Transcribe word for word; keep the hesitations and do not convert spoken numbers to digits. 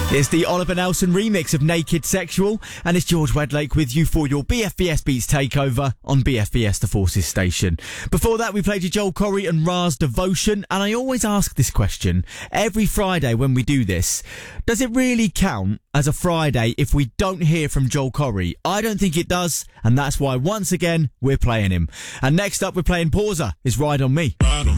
It's the Oliver Nelson remix of Naked Sexual, and it's George Wedlake with you for your B F B S Beats takeover on B F B S The Forces station. Before that, we played you Joel Corry and Ra's Devotion, and I always ask this question every Friday when we do this. Does it really count as a Friday if we don't hear from Joel Corry? I don't think it does, and that's why, once again, we're playing him. And next up, we're playing Pausa, is Ride On Me. Ride on me.